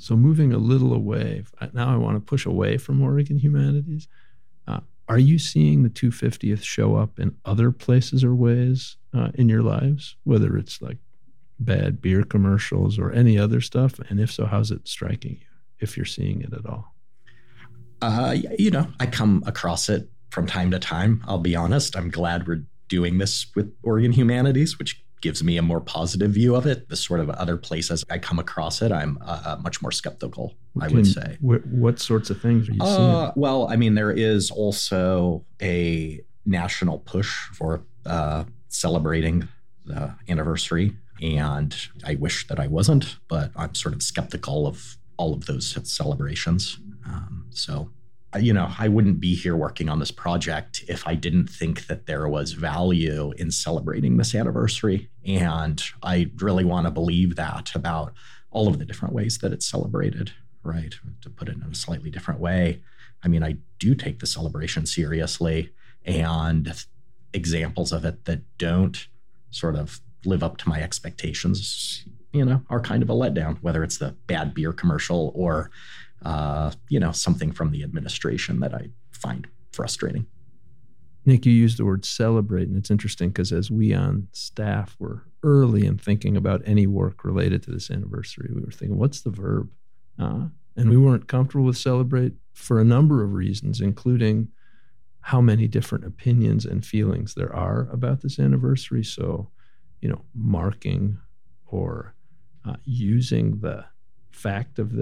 So moving a little away, now I want to push away from Oregon Humanities. Are you seeing the 250th show up in other places or ways in your lives, whether it's like bad beer commercials or any other stuff? And if so, how's it striking you, if you're seeing it at all? I come across it from time to time. I'll be honest. I'm glad we're doing this with Oregon Humanities, which gives me a more positive view of it. The sort of other places I come across it, I'm much more skeptical, I would say. What sorts of things are you seeing? Well, I mean, there is also a national push for celebrating the anniversary. And I wish that I wasn't, but I'm sort of skeptical of all of those celebrations. I wouldn't be here working on this project if I didn't think that there was value in celebrating this anniversary. And I really want to believe that about all of the different ways that it's celebrated, right? To put it in a slightly different way, I mean, I do take the celebration seriously, and examples of it that don't sort of live up to my expectations, are kind of a letdown, whether it's the bad beer commercial or something from the administration that I find frustrating. Nick, you used the word celebrate, and it's interesting because as we on staff were early in thinking about any work related to this anniversary, we were thinking, what's the verb? And we weren't comfortable with celebrate for a number of reasons, including how many different opinions and feelings there are about this anniversary. So, marking or using the fact of